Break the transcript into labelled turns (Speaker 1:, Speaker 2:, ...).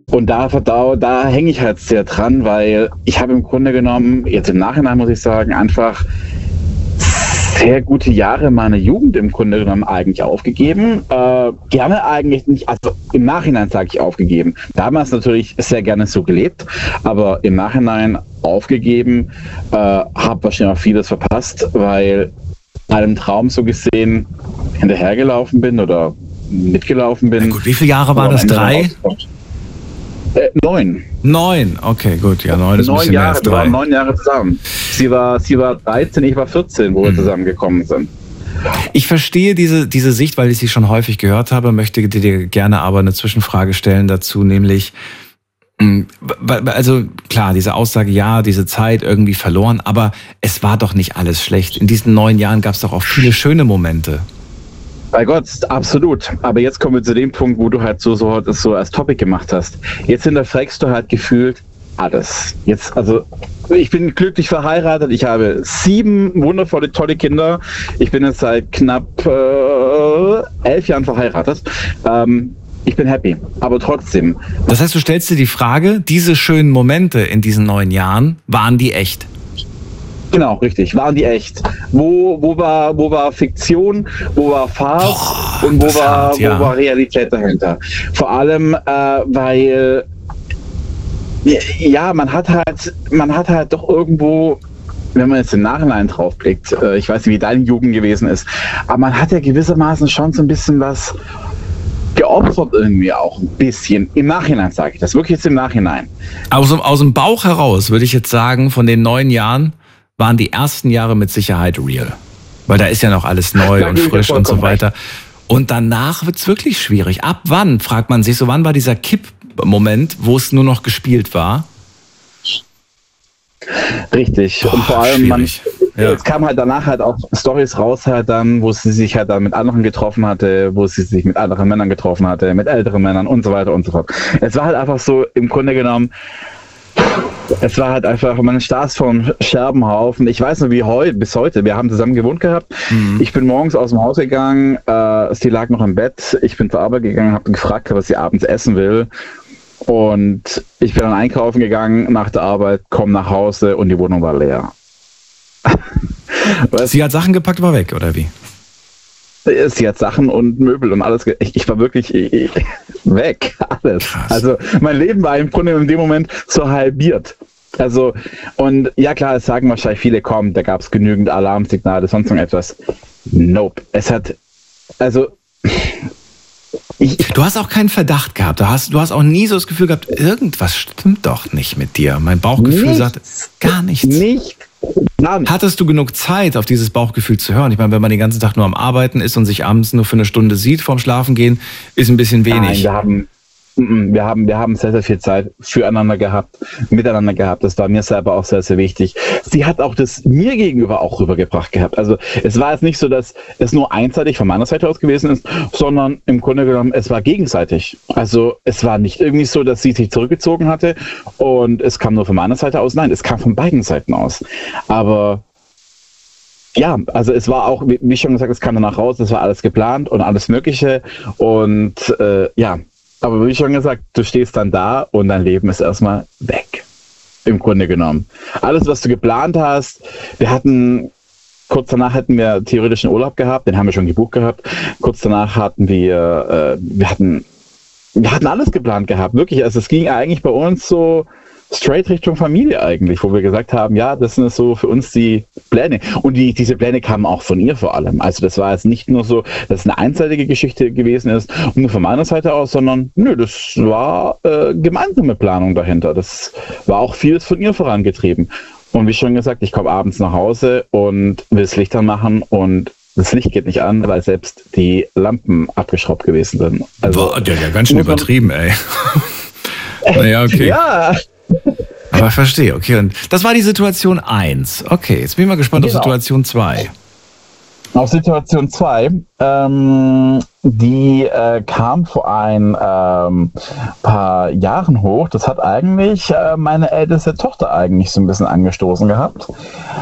Speaker 1: Und da hänge ich halt sehr dran, weil ich habe im Grunde genommen, jetzt im Nachhinein muss ich sagen, einfach sehr gute Jahre meiner Jugend im Grunde genommen eigentlich aufgegeben. Gerne eigentlich nicht, also im Nachhinein sage ich aufgegeben. Damals natürlich sehr gerne so gelebt, aber im Nachhinein aufgegeben, habe wahrscheinlich auch vieles verpasst, weil einem Traum so gesehen hinterhergelaufen bin oder mitgelaufen bin.
Speaker 2: Na gut, wie viele Jahre waren das? 3?
Speaker 1: 9.
Speaker 2: 9, okay, gut. Ja, 9 ist ein bisschen mehr als 3.
Speaker 1: Wir waren 9 Jahre zusammen. Sie war 13, ich war 14, wo wir zusammengekommen sind.
Speaker 2: Ich verstehe diese Sicht, weil ich sie schon häufig gehört habe, möchte dir gerne aber eine Zwischenfrage stellen dazu, nämlich, also klar, diese Aussage, ja, diese Zeit irgendwie verloren, aber es war doch nicht alles schlecht. In diesen 9 Jahren gab es doch auch viele schöne Momente.
Speaker 1: Bei Gott, absolut. Aber jetzt kommen wir zu dem Punkt, wo du halt so als Topic gemacht hast. Jetzt hinterfragst du halt gefühlt alles. Jetzt, also, ich bin glücklich verheiratet. Ich habe 7 wundervolle, tolle Kinder. Ich bin jetzt seit knapp 11 Jahren verheiratet. Ich bin happy. Aber trotzdem.
Speaker 2: Das heißt, du stellst dir die Frage, diese schönen Momente in diesen 9 Jahren, waren die echt?
Speaker 1: Genau, richtig. Waren die echt? Wo war Fiktion, wo war Farce und wo war Realität dahinter? Vor allem, weil ja, man hat halt doch irgendwo, wenn man jetzt im Nachhinein drauf blickt, ich weiß nicht, wie deine Jugend gewesen ist, aber man hat ja gewissermaßen schon so ein bisschen was geopfert irgendwie auch ein bisschen. Im Nachhinein sage ich das, wirklich jetzt im Nachhinein.
Speaker 2: Aus dem Bauch heraus würde ich jetzt sagen, von den 9 Jahren waren die ersten Jahre mit Sicherheit real. Weil da ist ja noch alles neu und frisch und so weiter. Und danach wird es wirklich schwierig. Ab wann, fragt man sich, so wann war dieser Kipp-Moment, wo es nur noch gespielt war?
Speaker 1: Richtig. Und vor allem, es kam halt danach halt auch Storys raus halt dann, wo sie sich halt dann mit anderen getroffen hatte, wo sie sich mit anderen Männern getroffen hatte, mit älteren Männern und so weiter und so fort. Es war halt einfach so, im Grunde genommen, es war halt einfach, man saß vor einem Scherbenhaufen. Ich weiß noch, wie bis heute. Wir haben zusammen gewohnt gehabt. Ich bin morgens aus dem Haus gegangen, sie lag noch im Bett. Ich bin zur Arbeit gegangen, habe gefragt, was sie abends essen will. Und ich bin dann einkaufen gegangen nach der Arbeit, komme nach Hause und die Wohnung war leer.
Speaker 2: Sie hat Sachen gepackt, war weg, oder wie?
Speaker 1: Sie hat Sachen und Möbel und alles. Ich war wirklich weg, alles. Krass. Also mein Leben war im Grunde in dem Moment so halbiert. Also, und ja klar, es sagen wahrscheinlich viele, komm, da gab es genügend Alarmsignale, sonst noch etwas. Nope. Es hat, also...
Speaker 2: Du hast auch keinen Verdacht gehabt. Du hast auch nie so das Gefühl gehabt, irgendwas stimmt doch nicht mit dir. Mein Bauchgefühl sagt gar nichts. Gar nicht. Hattest du genug Zeit, auf dieses Bauchgefühl zu hören? Ich meine, wenn man den ganzen Tag nur am Arbeiten ist und sich abends nur für eine Stunde sieht vorm Schlafengehen, ist ein bisschen wenig.
Speaker 1: Nein, wir haben sehr, sehr viel Zeit miteinander gehabt. Das war mir selber auch sehr, sehr wichtig. Sie hat auch das mir gegenüber auch rübergebracht gehabt. Also es war jetzt nicht so, dass es nur einseitig von meiner Seite aus gewesen ist, sondern im Grunde genommen, es war gegenseitig. Also es war nicht irgendwie so, dass sie sich zurückgezogen hatte und es kam nur von meiner Seite aus. Nein, es kam von beiden Seiten aus. Aber ja, also es war auch, wie schon gesagt, es kam danach raus, es war alles geplant und alles Mögliche und ja. Aber wie schon gesagt, du stehst dann da und dein Leben ist erstmal weg. Im Grunde genommen. Alles, was du geplant hast, kurz danach hatten wir theoretischen Urlaub gehabt, den haben wir schon gebucht gehabt. Kurz danach hatten wir hatten alles geplant gehabt, wirklich. Also es ging eigentlich bei uns so straight Richtung Familie eigentlich, wo wir gesagt haben, ja, das sind so für uns die Pläne. Und diese Pläne kamen auch von ihr vor allem. Also das war jetzt nicht nur so, dass es eine einseitige Geschichte gewesen ist, nur von meiner Seite aus, sondern das war gemeinsame Planung dahinter. Das war auch vieles von ihr vorangetrieben. Und wie schon gesagt, ich komme abends nach Hause und will das Licht anmachen und das Licht geht nicht an, weil selbst die Lampen abgeschraubt gewesen sind. Also,
Speaker 2: ja, ganz schön übertrieben, ey. Naja, okay.
Speaker 1: Ja.
Speaker 2: Aber ich verstehe, okay. Und das war die Situation 1. Okay, jetzt bin ich mal gespannt auf Situation 2.
Speaker 1: Auf Situation 2, die kam vor ein paar Jahren hoch. Das hat eigentlich meine älteste Tochter eigentlich so ein bisschen angestoßen gehabt.